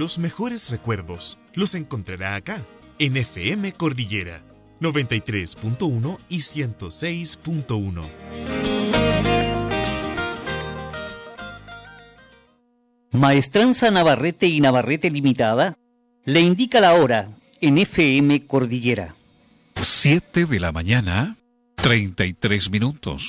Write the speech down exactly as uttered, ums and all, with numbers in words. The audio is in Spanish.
Los mejores recuerdos los encontrará acá, en F M Cordillera, noventa y tres punto uno y ciento seis punto uno. Maestranza Navarrete y Navarrete Limitada le indica la hora en F M Cordillera. siete de la mañana, treinta y tres minutos.